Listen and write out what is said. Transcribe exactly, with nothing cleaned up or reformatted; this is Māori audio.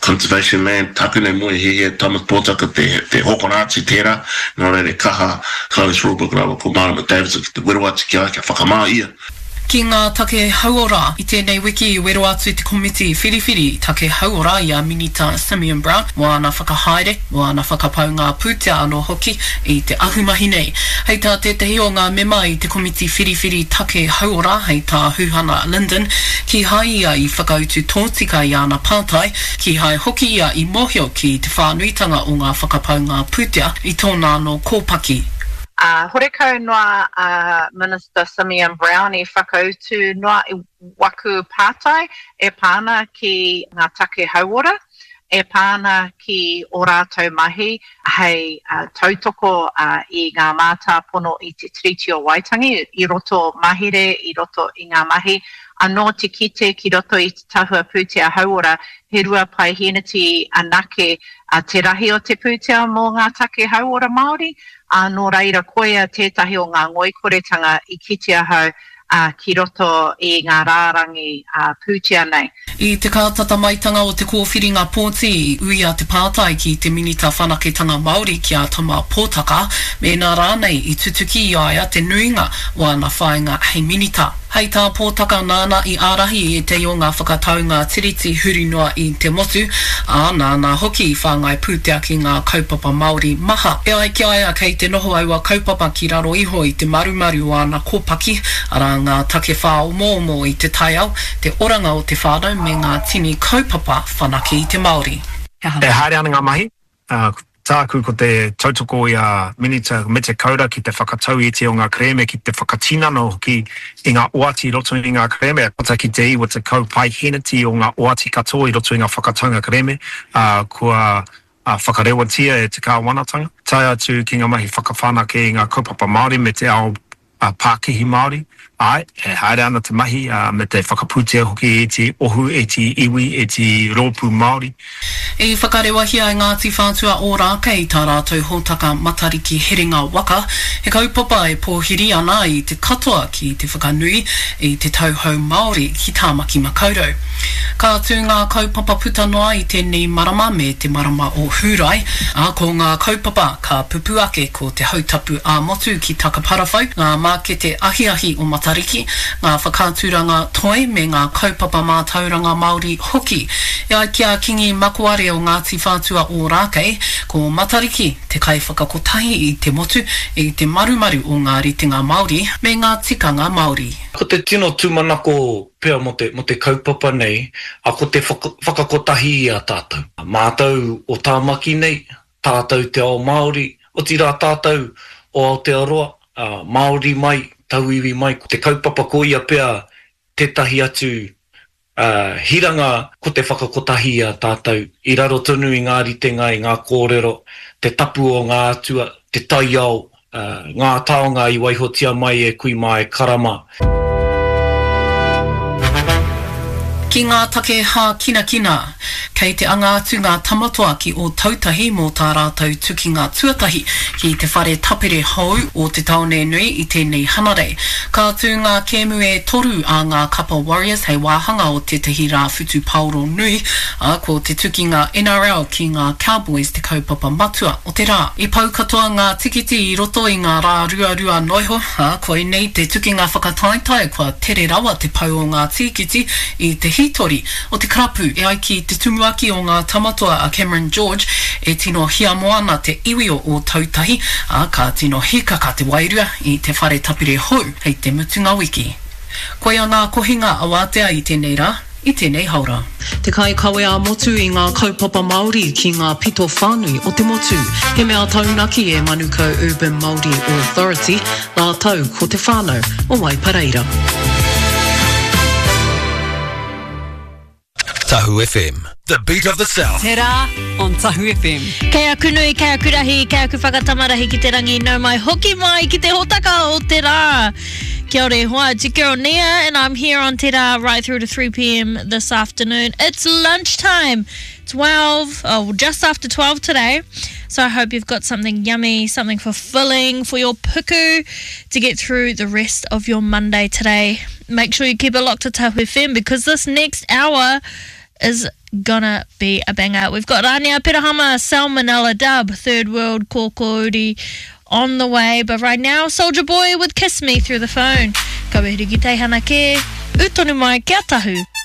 conservation man, takune mui he he Thomas Potaka te te hokonachi tera, no re kaha Carlos Rubik rawa ko Marama Davis te wiruati kia kia whakamā ia. Ki ngā take hauora i tēnei wiki i wero atu i te komiti whiriwhiri take hauora i a Minita Simeon Brown mo ana whakahaere, mo ana whakapau ngā pūtea anō hoki i te ahumahi nei. Hei tā tētahi o ngā mema i te komiti whiriwhiri take hauora hei tā Huhana Linden ki hai ia i whakautu tōtika i ana pātai ki hai hoki ia i mohio ki te whānuitanga o ngā whakapau ngā pūtea i tōna anō kōpaki. Uh, Horekau noa uh, Minister Simeon Brown i whakautu noa i waku pātai e pāna ki ngā take hauora, e pāna ki o rātou mahi hei uh, tautoko uh, i ngā mātā pono i te Treaty o Waitangi i roto mahire, i roto i ngā mahi, anō te kite ki roto i te tahua pūtea hauora, he rua pai hinati anake uh, te rahi o te pūtea mō ngā take hauora Māori, anō reira koia tētahi o ngā ngoikoretanga i kitea hau uh, ki roto i ngā rārangi uh, pūtea nei. I te kātata maitanga o te kōwhiringa pōti i uia te pātai ki te minita whanaketanga Māori ki a Tama Pōtaka, me nā rānei i tutuki i aia te nuinga o ana whainga hei minita. Hei tā Pōtaka nāna i ārahi e te o ngā whakataunga tiriti huri noa i te motu, a nāna hoki i whāngai pūtea ki ngā kaupapa Māori maha. E ai ki aia kei te noho aua kaupapa ki raro iho i te marumaru o ana kōpaki, ara ngā take whāo mōmo i te taiao, te oranga o te whānau me ngā tini kaupapa whanake i te Māori. E haere ana ngā mahi, uh, tāku ko te tautoko i a Minita me te kaura ki te whakatau i te o ngā kreme ki te whakatinano ki i ngā oati roto i ngā kreme. Pata ki te iwa te kaupai hinati o ngā oati katoa i roto i ngā whakataunga kreme, uh, kua uh, whakarewatia e te kāwanatanga. Tai atu ki ngā mahi whakawhanake i ngā kaupapa Māori me te ao uh, Pākihi Māori. Ai, e haere ana te mahi uh, me te whakapūtea hoki e te ohu, e te iwi, e te rōpū Māori. E whakarewahia e Ngāti Whātua o Rāka i tā rātou hōtaka matariki heringa waka, he kaupapa e pōhiri ana i te katoa ki te whakanui i te tauhou Māori ki Tāmaki Makaurau. Ka tū ngā kaupapa puta noa i tēnei marama me te marama o Hūrai, a ko ngā kaupapa ka pupu ake ko te hautapu a motu ki Takaparawhau, ngā mākete ahi-ahi o matariki, ngā whakāturanga toi me ngā kaupapa mātauranga Māori hoki. E ai kia kingi makuare o Ngāti Whātua o Rākei, ko matariki te kai whakakotahi i te motu i te marumaru o ngā ritinga Māori me ngā tikanga Māori. Ko te tino tūmanako pea mo te, mo te kaupapa nei, a ko te whaka, whakakotahi i a tātou. Mātou o Tāmaki nei, tātou te ao Māori, o tira tātou o Aotearoa, uh, Māori mai, tauiwi mai, ko te kaupapa ko ia pea tētahi atu uh, hiranga ko te whakakotahi a tātou, i raro tonu i ngā ritenga, i ngā kōrero, te tapu o ngā atua, te taiao, uh, ngā taonga i waihotia mai e kui mai karama. Ki ngā take hā kina kina, kei te anga atu ngā tamatoa ki o tautahi mō tā rātou tuki ngā tuatahi ki te whare tapere hou o te taone nui i tēnei hanarei. Ka tū ngā kēmu e toru a ngā Kapa Warriors hei wāhanga o te tehi rā whutu pauro nui, a ko te tuki ngā N R L ki ngā Cowboys te kaupapa matua o te rā. I pau katoa ngā tikiti i roto i ngā rā rua rua noiho, a koe nei te tuki ngā whakataetai kua tere rawa te pau o ngā tikiti i te hitori o te karapu e ai ki te tumuaki o ngā tamatoa a Cameron George e tino hia moana te iwi o tautahi a ka tino hikaka te wairua i te whare tapire hou hei te mutunga wiki. Koe a ngā kohinga awatea i tēnei rā, i tēnei haura. Te kai kawe a motu i ngā kaupapa Māori ki ngā pito whānui o te motu. He mea taunaki e Manukau Urban Māori Authority, la tau ko te whānau o Waipareira. Tahu F M, the beat of the South. Te rā on Tahu F M. Kei a kunui, kei a kurahi, kei a ku whakatamarahi ki te rangi, nau mai hoki mai ki te hotaka o te rā. Kia ore hoa, it's your girl Nia, and I'm here on Te Rā right through to three p.m. this afternoon. It's lunchtime, twelve, oh, just after twelve today. So I hope you've got something yummy, something fulfilling for your puku to get through the rest of your Monday today. Make sure you keep it locked to Tahu F M because this next hour is gonna be a banger. We've got Rania Pirahama, Salmonella Dub, Third World Kōkōuri on the way. But right now, Soulja Boy with Kiss Me through the phone. Ka wehiri ki teihana ke, utonu mai kia tahu.